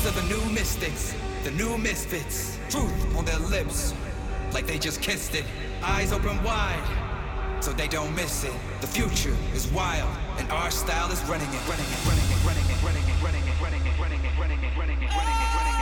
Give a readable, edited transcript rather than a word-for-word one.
These are the new mystics, the new misfits. Truth on their lips, like they just kissed it. Eyes open wide, so they don't miss it. The future is wild, and our style is running it, running it, running it, running it, running it, running it, running it, running it, running it, running it, running it, running it.